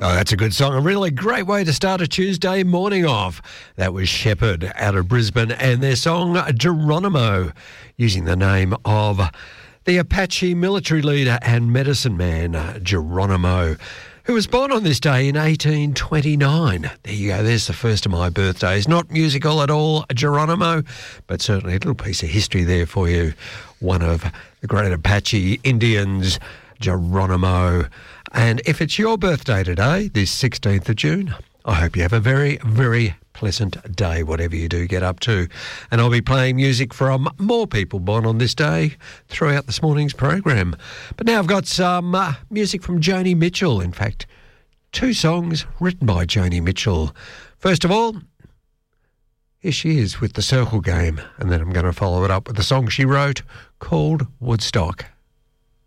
Oh, that's a good song. A really great way to start a Tuesday morning off. That was Shepherd out of Brisbane and their song Geronimo, using the name of the Apache military leader and medicine man, Geronimo, who was born on this day in 1829. There you go, there's the first of my birthdays. Not musical at all, Geronimo, but certainly a little piece of history there for you. One of the great Apache Indians, Geronimo. And if it's your birthday today, this 16th of June, I hope you have a very, very pleasant day, whatever you do get up to. And I'll be playing music from more people born on this day throughout this morning's program. But now I've got some music from Joni Mitchell. In fact, 2 songs written by Joni Mitchell. First of all, here she is with The Circle Game, and then I'm going to follow it up with the song she wrote called Woodstock.